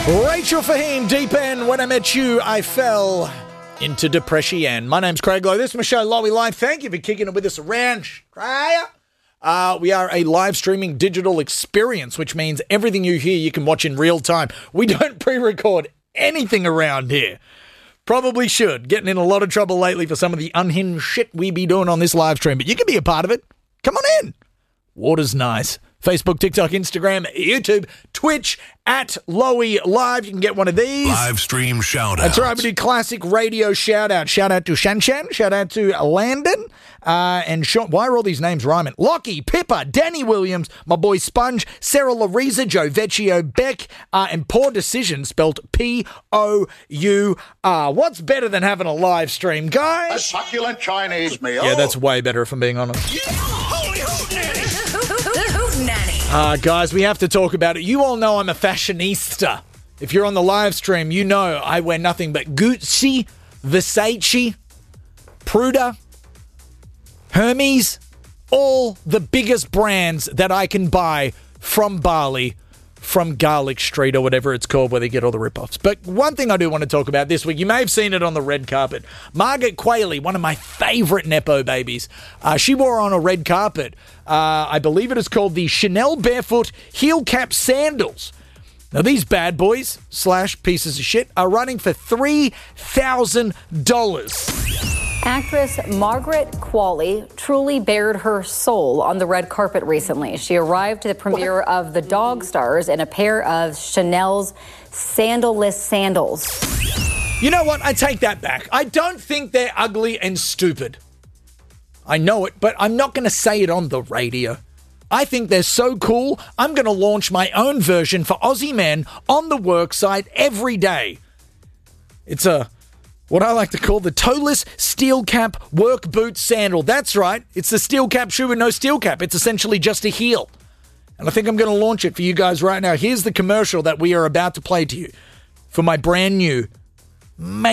Rachel Fahim, Deep End. When I met you, I fell into depression. My name's Craig Lowe. This is my show, Lowy Live. Thank you for kicking it with us around. We are a live streaming digital experience, which means everything you hear you can watch in real time. We don't pre-record anything around here. Probably should. Getting in a lot of trouble lately for some of the unhinged shit we be doing on this live stream, but you can be a part of it. Come on in. Water's nice. Facebook, TikTok, Instagram, YouTube, Twitch, at Lowy Live. You can get one of these. Live stream shout-outs. That's right, we do classic radio shout-out. Shout-out to Shan-Shan. Shout-out to Landon. And Sean. Why are all these names rhyming? Lockie, Pippa, Danny Williams, my boy Sponge, Sarah Lariza, Joe Vecchio, Beck, and Poor Decision, spelled P-O-U-R. What's better than having a live stream, guys? A succulent Chinese meal. Yeah, that's way better, if I'm being honest. Holy hootenanny! Guys, we have to talk about it. You all know I'm a fashionista. If you're on the live stream, you know I wear nothing but Gucci, Versace, Prada, Hermes, all the biggest brands that I can buy from Bali, from Garlic Street or whatever it's called, where they get all the rip-offs. But one thing I do want to talk about this week, you may have seen it on the red carpet. Margaret Qualley, one of my favourite Nepo babies, she wore on a red carpet, I believe it is called the Chanel Barefoot Heel Cap Sandals. Now, these bad boys / pieces of shit are running for $3,000. Actress Margaret Qualley truly bared her soul on the red carpet recently. She arrived to the premiere of The Dog Stars in a pair of Chanel's sandalless sandals. You know what? I take that back. I don't think they're ugly and stupid. I know it, but I'm not going to say it on the radio. I think they're so cool, I'm going to launch my own version for Aussie men on the work site every day. It's what I like to call the toeless steel cap work boot sandal. That's right. It's the steel cap shoe with no steel cap. It's essentially just a heel. And I think I'm going to launch it for you guys right now. Here's the commercial that we are about to play to you for my brand new